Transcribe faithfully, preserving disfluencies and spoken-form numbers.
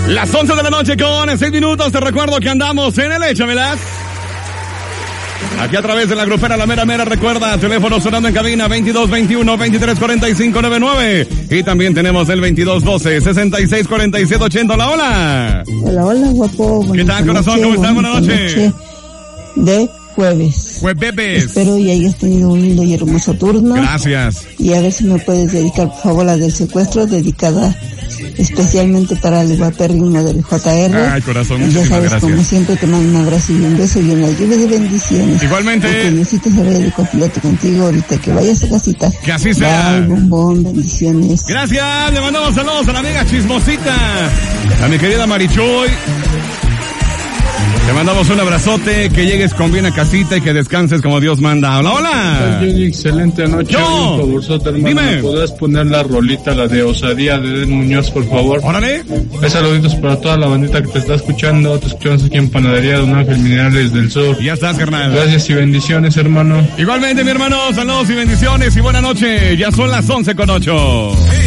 Las once de la noche con seis minutos. Te recuerdo que andamos en el Échamelas. Aquí a través de la grupera La Mera Mera. Recuerda, teléfono sonando en cabina veintidós veintiuno veintitrés cuarenta y cinco noventa y nueve. Y también tenemos el veintidós doce sesenta y seis cuarenta y siete ochenta. Hola, hola. Hola, hola, guapo. ¿Qué tal, corazón? ¿Cómo estás? Buenas noches. De jueves. Jueves. Espero y hayas tenido un lindo y hermoso turno. Gracias. Y a ver si me puedes dedicar, por favor, la del secuestro, dedicada especialmente para el guapérrimo del J R. Ay, corazón, y muchísimas ya sabes, gracias. como siempre, te mando un abrazo y un beso y una lluvia de bendiciones. Igualmente. Porque necesitas saber de copiloto contigo ahorita que vayas a casita. Que así sea. Bye, bombón, bendiciones. Gracias, le mandamos saludos a la amiga chismosita, a mi querida Marichoy. Te mandamos un abrazote, que llegues con bien a casita y que descanses como Dios manda. Hola, hola. Oye, excelente noche. Yo. Un favorzote, hermano. Dime. ¿Me podrás poner la rolita, la de Osadía de Den Muñoz, por favor? Órale. Hay saluditos para toda la bandita que te está escuchando. Te escuchamos aquí en Panadería Don Ángel Minerales del Sur. Ya estás, carnal. Gracias y bendiciones, hermano. Igualmente, mi hermano, saludos y bendiciones y buena noche. Ya son las once con ocho.